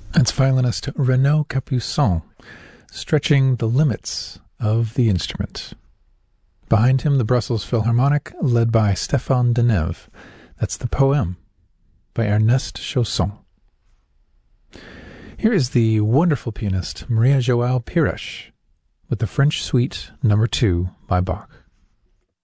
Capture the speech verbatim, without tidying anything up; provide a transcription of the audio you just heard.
That's violinist Renaud Capuçon, stretching the limits of the instrument. Behind him, the Brussels Philharmonic, led by Stéphane Denève. That's the Poème by Ernest Chausson. Here is the wonderful pianist Maria João Pires with the French Suite Number Two by Bach.